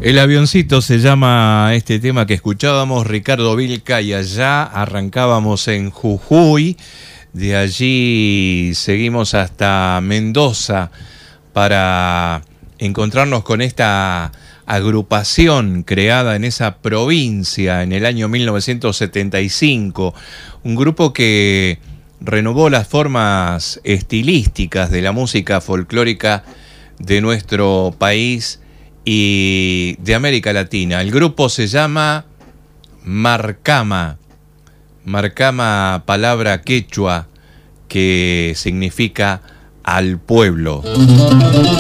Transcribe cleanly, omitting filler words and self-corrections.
El avioncito se llama este tema que escuchábamos, Ricardo Vilca, y allá arrancábamos en Jujuy, de allí seguimos hasta Mendoza para encontrarnos con esta agrupación creada en esa provincia en el año 1975, un grupo que renovó las formas estilísticas de la música folclórica de nuestro país y de América Latina. El grupo se llama Marcama. Marcama, palabra quechua que significa al pueblo.